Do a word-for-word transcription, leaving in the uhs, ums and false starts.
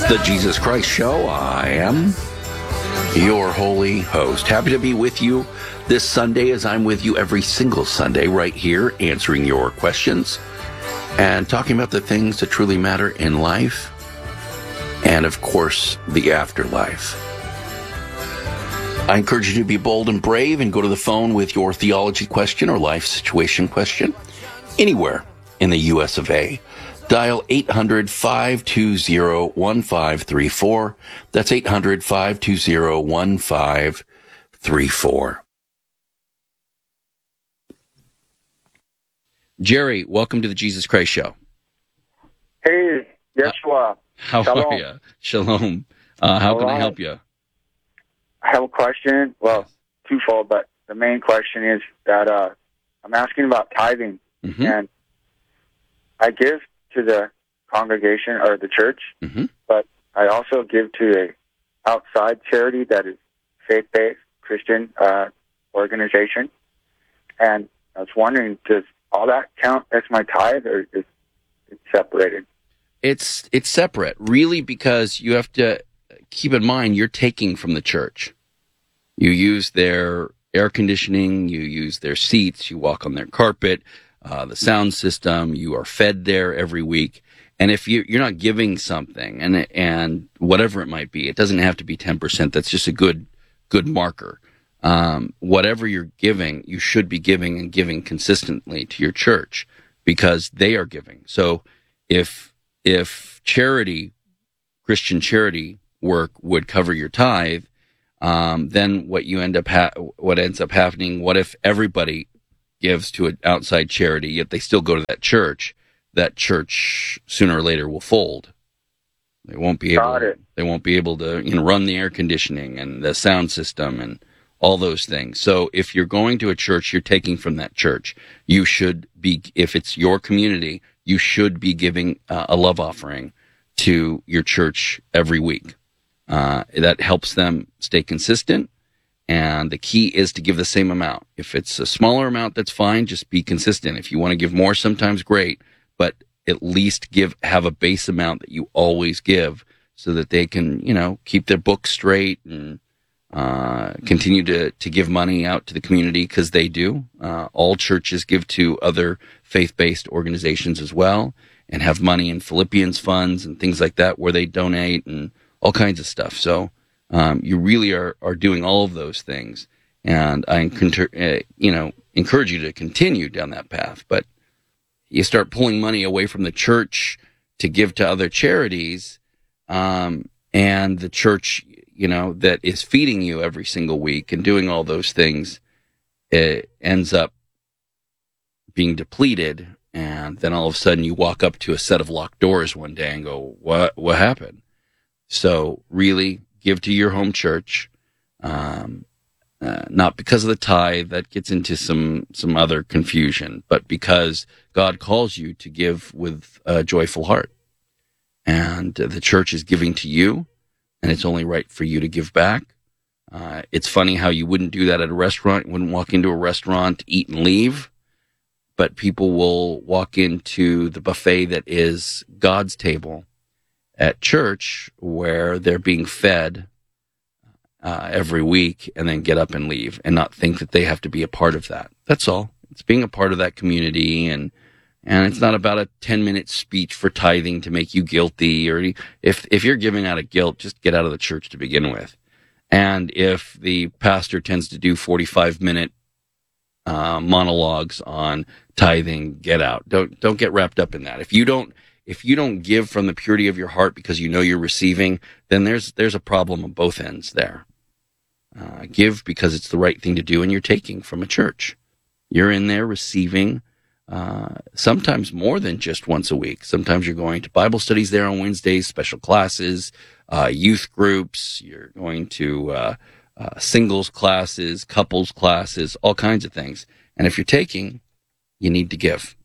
The Jesus Christ Show. I am your holy host. Happy to be with you this Sunday, as I'm with you every single Sunday right here, answering your questions and talking about the things that truly matter in life and, of course, the afterlife. I encourage you to be bold and brave and go to the phone with your theology question or life situation question anywhere in the U S of A. Dial eight hundred, five two zero, one five three four. That's eight hundred, five two zero, one five three four. Jerry, welcome to the Jesus Christ Show. Hey, Yeshua. How Shalom. are you? Shalom. Uh, how All can I right. help you? I have a question. Well, twofold, but the main question is that uh, I'm asking about tithing. Mm-hmm. And I give to the congregation or the church, Mm-hmm. but I also give to a outside charity that is faith-based Christian uh, organization. And I was wondering, does all that count as my tithe, or is it separated? It's it's separate, really, because you have to keep in mind you're taking from the church. You use their air conditioning, you use their seats, you walk on their carpet, uh, the sound system, you are fed there every week. And if you, you're not giving something, and and whatever it might be, it doesn't have to be ten percent. That's just a good good marker. Um, whatever you're giving, you should be giving and giving consistently to your church because they are giving. So if if charity, Christian charity work would cover your tithe, um, then what you end up ha- what ends up happening? What if everybody gives to an outside charity, yet they still go to that church? That church sooner or later will fold. They won't be able. Got it. They won't be able to, you know, run the air conditioning and the sound system and all those things. So if you're going to a church, you're taking from that church. You should be, if it's your community, you should be giving uh, a love offering to your church every week. Uh, that helps them stay consistent. And the key is to give the same amount. If it's a smaller amount, that's fine. Just be consistent. If you want to give more, sometimes great, but at least give, have a base amount that you always give so that they can, you know, keep their books straight and uh, continue to, to give money out to the community, because they do. Uh, all churches give to other faith-based organizations as well, and have money in Philippians funds and things like that where they donate and all kinds of stuff. So um, you really are, are doing all of those things. And I uh, you know, encourage you to continue down that path. But you start pulling money away from the church to give to other charities, um, and the church, you know, that is feeding you every single week and doing all those things, it ends up being depleted. And then all of a sudden you walk up to a set of locked doors one day and go, what, what happened? So really give to your home church, um, uh, not because of the tithe, that gets into some, some other confusion, but because God calls you to give with a joyful heart. And uh, the church is giving to you, and it's only right for you to give back. Uh, it's funny how you wouldn't do that at a restaurant. You wouldn't walk into a restaurant, eat and leave. But people will walk into the buffet that is God's table at church, where they're being fed uh, every week, and then get up and leave and not think that they have to be a part of that. That's all. It's being a part of that community, and and it's not about a ten-minute speech for tithing to make you guilty. Or if if you're giving out of guilt, just get out of the church to begin with. And if the pastor tends to do forty-five minute uh, monologues on tithing, get out. Don't don't get wrapped up in that. If you don't if you don't give from the purity of your heart because you know you're receiving, then there's there's a problem on both ends there. Uh, give because it's the right thing to do, and you're taking from a church. You're in there receiving, uh, sometimes more than just once a week. Sometimes you're going to Bible studies there on Wednesdays, special classes, uh, youth groups. You're going to uh, uh, singles classes, couples classes, all kinds of things. And if you're taking, you need to give.